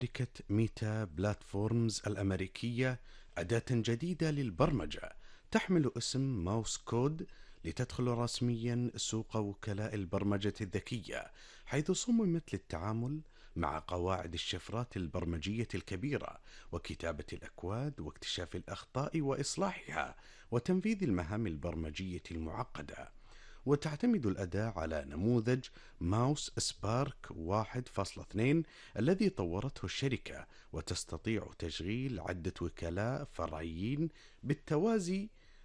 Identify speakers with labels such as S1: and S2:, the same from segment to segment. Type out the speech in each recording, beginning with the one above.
S1: شركة ميتا بلاتفورمز الأمريكية أداة جديدة للبرمجة تحمل اسم ماوس كود لتدخل رسميا سوق وكلاء البرمجة الذكية، حيث صممت للتعامل مع قواعد الشفرات البرمجية الكبيرة وكتابة الأكواد واكتشاف الأخطاء وإصلاحها وتنفيذ المهام البرمجية المعقدة. وتعتمد الأداة على نموذج ماوس سبارك 1.2 الذي طورته الشركة، وتستطيع تشغيل عدة وكلاء فرعيين بالتوازي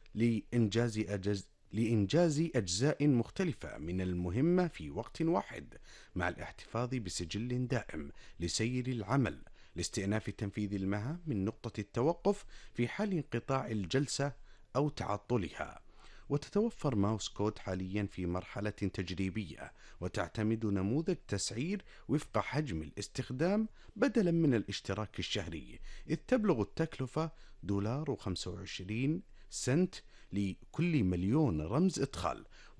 S1: لإنجاز أجزاء مختلفة من المهمة في وقت واحد، مع الاحتفاظ بسجل دائم لسير العمل لاستئناف تنفيذ المهام من نقطة التوقف في حال انقطاع الجلسة أو تعطلها. وتتوفر ماوس كود حاليا في مرحلة تجريبية، وتعتمد نموذج تسعير وفق حجم الاستخدام بدلا من الاشتراك الشهري، إذ تبلغ التكلفة $25 لكل مليون رمز إدخال،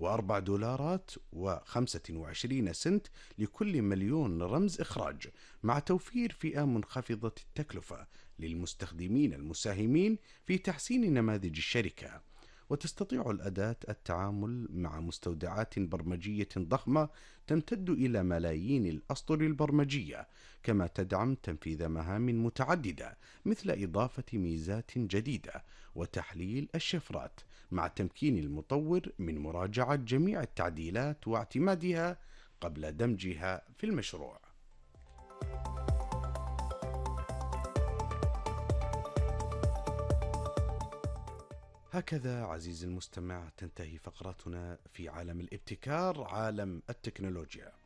S1: $4.25 لكل مليون رمز إخراج، مع توفير فئة منخفضة التكلفة للمستخدمين المساهمين في تحسين نماذج الشركة. وتستطيع الأداة التعامل مع مستودعات برمجية ضخمة تمتد إلى ملايين الأسطر البرمجية، كما تدعم تنفيذ مهام متعددة مثل إضافة ميزات جديدة وتحليل الشفرات، مع تمكين المطور من مراجعة جميع التعديلات واعتمادها قبل دمجها في المشروع. هكذا عزيزي المستمع تنتهي فقرتنا في عالم الابتكار، عالم التكنولوجيا.